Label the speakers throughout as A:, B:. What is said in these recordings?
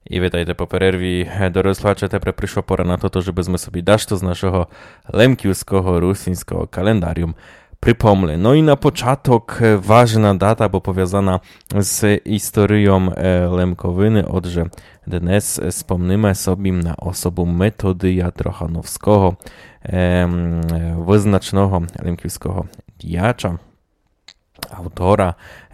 A: І вітайте по перерві, дорослаче, тепер прийшла пора на то, żeby собі дашто з нашого lemkiewskiego, rusyńskiego kalendarium przypomnę. No i na początek ważna data, bo powiązana z historią Lemkowiny, odże dnes wspomnimy sobie na osobę Metodyja Trochanowskiego, wyznacznego lemkiewskiego diyacza, autora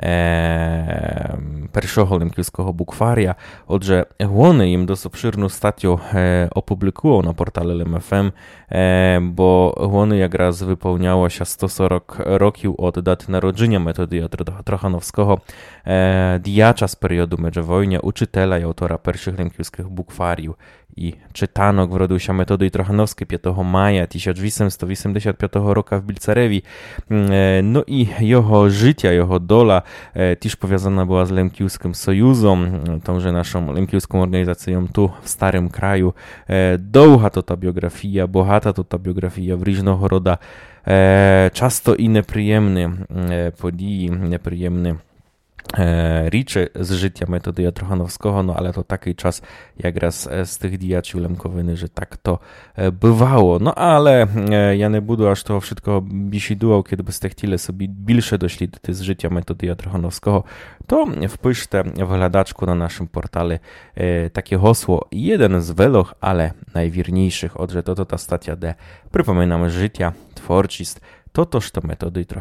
A: першого лемківського букварія. Отже, вони їм досить обширну статтю опублікував на порталі LMFM, бо вони якраз виповнялося 140 років від дати народження Методія Трохановського, діяча з періоду Меджевойня, учителя і автора перших лемківських букварів. І читанок вродився Методій Трохановський 5 мая 1885 року в Більцареві. No i jego życie, jego dola też powiązana była z Lemkiewskim Sojuzem, tąże naszą lemkiewską organizacją tu w Starym Kraju. Długa to ta biografia, bohata to ta biografia w różnego rodzaju, często i nieprzyjemne podії, nieprzyjemne річі з життя Методія Трохановського, no ale to taki czas jak raz z tych diaciów Lemkowiny, że tak to bywało. No ale ja nie budu aż to wszystko bisiduał, kiedy byście chcieli sobie bільше doszli z życia Metodija Trochanowskiego, to wpiszcie w gladaczku na naszym portale takie hasło, jeden z wielu, ale najwierniejszych, odże to ta stacja, де przypominamy życia, twórczość, to Metodij